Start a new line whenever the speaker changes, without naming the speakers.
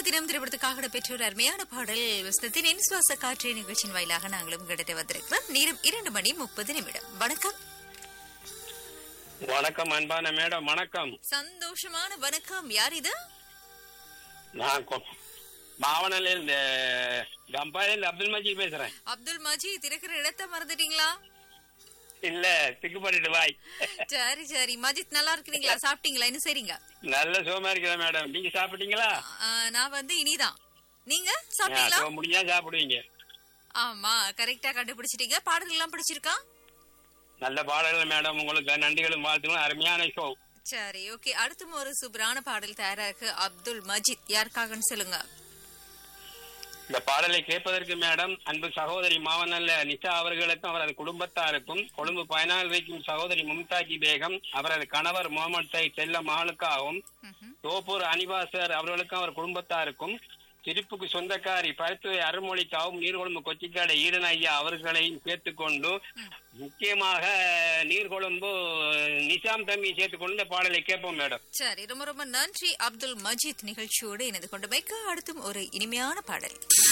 தினம் திரைப்படத்துக்காக பெற்றோர் அருமையான பாடல் வசனத்தின் என் சுவாச காற்று நிகழ்ச்சியின் வாயிலாக நாங்களும் கிடைத்து வந்திருக்கிறோம். நேரம் 2:30 வணக்கம்.
வணக்கம் அன்பான மேடம். வணக்கம்.
சந்தோஷமான வணக்கம். யார் இது?
நான் மாவனலில் இந்த கம்பாயில் அப்துல் மஜீத் பேசுறேன்.
அப்துல் மஜீத் இருக்கிற இடத்தை மறந்துட்டீங்களா?
இல்ல திக்கு பண்ணிட்டு வாய்.
சரி சரி. மஜித் நல்லா இருக்கிறீங்களா? சாப்பிட்டீங்களா? என்ன செய்றீங்க?
நல்ல சுகமா இருக்கிறேன் மேடம். நீங்க சாப்பிட்டீங்களா?
நான் இனிதான். நீங்க சாப்பிட்டீங்களா?
முடிஞ்சா சாப்பிடுவீங்க.
ஆமா, கரெக்டா கண்டுபிடிச்சிட்டீங்க. பாடல்கள் எல்லாம் பிடிச்சிருக்கா?
நல்ல பாடல்கள் மேடம். உங்களுக்கு நன்றிகளும் வாழ்த்துகளும். அருமையான ஷோ.
சரி, ஓகே. அடுத்தும் ஒரு சூப்பரான பாடல் தயாரா இருக்கு. அப்துல் மஜீத் யாருக்காகன்னு சொல்லுங்க.
இந்த பாடலை கேட்பதற்கு மேடம் அன்பு சகோதரி மாவனல்ல நிஷா அவர்களுக்கும் அவரது குடும்பத்தாருக்கும், கொழும்பு பயனால் வைக்கும் சகோதரி மும்தாஜி பேகம் அவரது கணவர் முகமது சயித் செல்ல மகளுக்காகவும், தோப்பூர் அனிவாசர் அவர்களுக்கும் அவர் குடும்பத்தாருக்கும், திருப்புக்கு சொந்தக்காரி பருத்துவை அருள்மொழிக்காகவும், நீர்கொழும்பு கொச்சிக்காடை ஈடன் ஐயா அவர்களையும் சேர்த்துக்கொண்டு, முக்கியமாக நீர்கொழும்பு நிசாம் தம்பி சேர்த்துக்கொண்டு இந்த பாடலை கேட்போம் மேடம்.
சரி, ரொம்ப ரொம்ப நன்றி அப்துல் மஜீத். நிகழ்ச்சியோடு இணைந்து கொண்டமைக்கு அடுத்தும் ஒரு இனிமையான பாடல்.